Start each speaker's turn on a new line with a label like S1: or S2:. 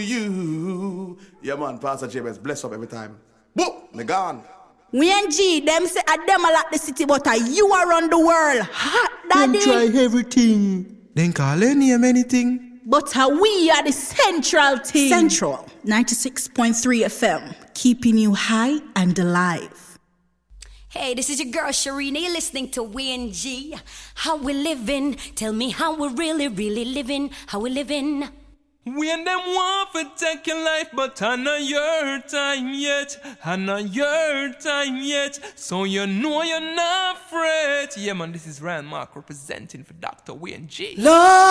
S1: you. Yeah, man, Pastor Jabez, bless up every time. Boom, me gone.
S2: When G, them say a them a like the city, but you around the world. Hot daddy.
S3: Them try everything.
S4: Then call any name anything.
S2: But we are the central team. Central 96.3 FM, keeping you high and alive.
S5: Hey, this is your girl Sharina. You're listening to Wayne G. How we living? Tell me how we really living. How we living?
S6: When them want to take your life, but I know your time yet. I know your time yet. So you know you're not afraid. Yeah, man, this is Ryan Mark representing for Dr. Wayne G.
S3: Lord.